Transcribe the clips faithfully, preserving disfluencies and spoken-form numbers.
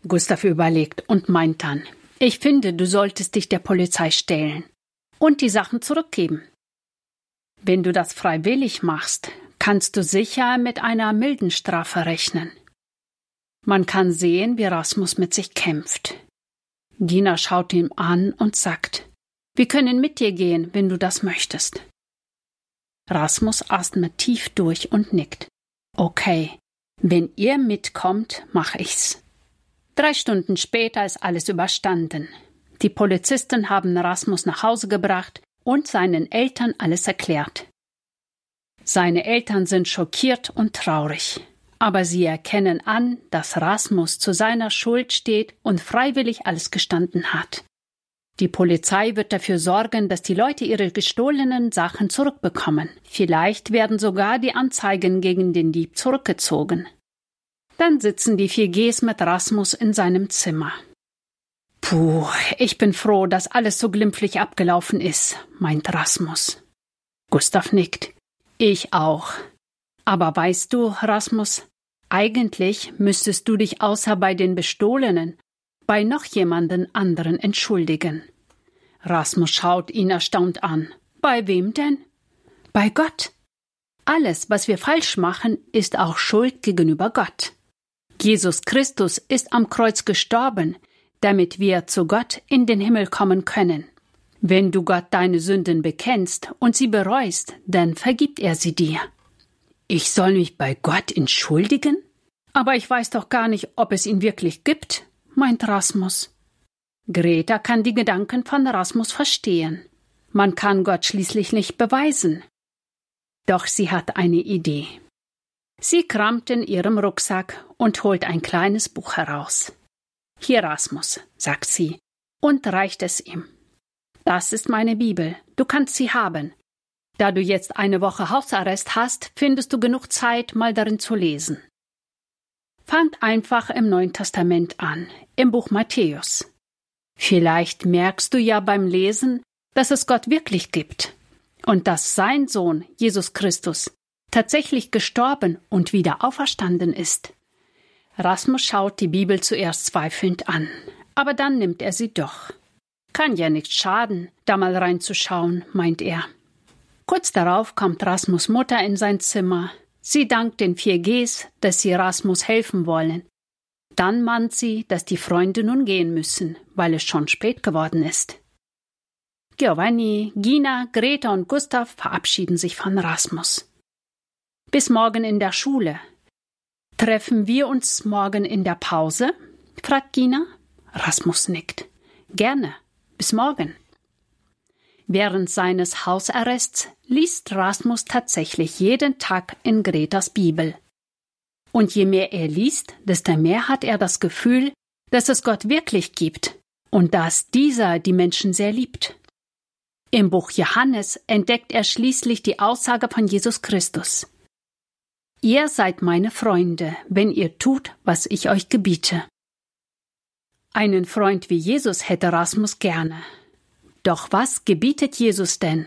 Gustav überlegt und meint dann, ich finde, du solltest dich der Polizei stellen und die Sachen zurückgeben. Wenn du das freiwillig machst, kannst du sicher mit einer milden Strafe rechnen. Man kann sehen, wie Rasmus mit sich kämpft. Gina schaut ihn an und sagt, wir können mit dir gehen, wenn du das möchtest. Rasmus atmet tief durch und nickt. Okay, wenn ihr mitkommt, mach ich's. Drei Stunden später ist alles überstanden. Die Polizisten haben Rasmus nach Hause gebracht und seinen Eltern alles erklärt. Seine Eltern sind schockiert und traurig, aber sie erkennen an, dass Rasmus zu seiner Schuld steht und freiwillig alles gestanden hat. Die Polizei wird dafür sorgen, dass die Leute ihre gestohlenen Sachen zurückbekommen. Vielleicht werden sogar die Anzeigen gegen den Dieb zurückgezogen. Dann sitzen die vier Gs mit Rasmus in seinem Zimmer. Puh, ich bin froh, dass alles so glimpflich abgelaufen ist, meint Rasmus. Gustav nickt. Ich auch. Aber weißt du, Rasmus, eigentlich müsstest du dich außer bei den Bestohlenen bei noch jemanden anderen entschuldigen. Rasmus schaut ihn erstaunt an. Bei wem denn? Bei Gott. Alles, was wir falsch machen, ist auch Schuld gegenüber Gott. Jesus Christus ist am Kreuz gestorben, damit wir zu Gott in den Himmel kommen können. Wenn du Gott deine Sünden bekennst und sie bereust, dann vergibt er sie dir. Ich soll mich bei Gott entschuldigen? Aber ich weiß doch gar nicht, ob es ihn wirklich gibt, meint Rasmus. Greta kann die Gedanken von Rasmus verstehen. Man kann Gott schließlich nicht beweisen. Doch sie hat eine Idee. Sie kramt in ihrem Rucksack und holt ein kleines Buch heraus. Hier, Rasmus, sagt sie und reicht es ihm. Das ist meine Bibel, du kannst sie haben. Da du jetzt eine Woche Hausarrest hast, findest du genug Zeit, mal darin zu lesen. Fang einfach im Neuen Testament an, im Buch Matthäus. Vielleicht merkst du ja beim Lesen, dass es Gott wirklich gibt und dass sein Sohn, Jesus Christus, tatsächlich gestorben und wieder auferstanden ist. Rasmus schaut die Bibel zuerst zweifelnd an, aber dann nimmt er sie doch. Kann ja nicht schaden, da mal reinzuschauen, meint er. Kurz darauf kommt Rasmus' Mutter in sein Zimmer. Sie dankt den vier Gs, dass sie Rasmus helfen wollen. Dann mahnt sie, dass die Freunde nun gehen müssen, weil es schon spät geworden ist. Giovanni, Gina, Greta und Gustav verabschieden sich von Rasmus. Bis morgen in der Schule. Treffen wir uns morgen in der Pause? Fragt Gina. Rasmus nickt. Gerne. Bis morgen. Während seines Hausarrests liest Rasmus tatsächlich jeden Tag in Gretas Bibel. Und je mehr er liest, desto mehr hat er das Gefühl, dass es Gott wirklich gibt und dass dieser die Menschen sehr liebt. Im Buch Johannes entdeckt er schließlich die Aussage von Jesus Christus. Ihr seid meine Freunde, wenn ihr tut, was ich euch gebiete. Einen Freund wie Jesus hätte Rasmus gerne. Doch was gebietet Jesus denn?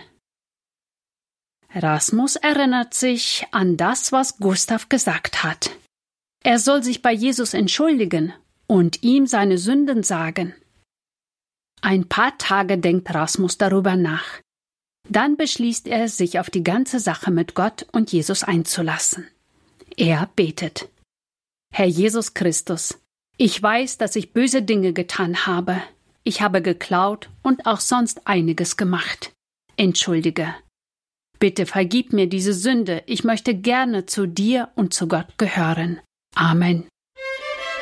Rasmus erinnert sich an das, was Gustav gesagt hat. Er soll sich bei Jesus entschuldigen und ihm seine Sünden sagen. Ein paar Tage denkt Rasmus darüber nach. Dann beschließt er, sich auf die ganze Sache mit Gott und Jesus einzulassen. Er betet. Herr Jesus Christus, ich weiß, dass ich böse Dinge getan habe. Ich habe geklaut und auch sonst einiges gemacht. Entschuldige. Bitte vergib mir diese Sünde. Ich möchte gerne zu dir und zu Gott gehören. Amen.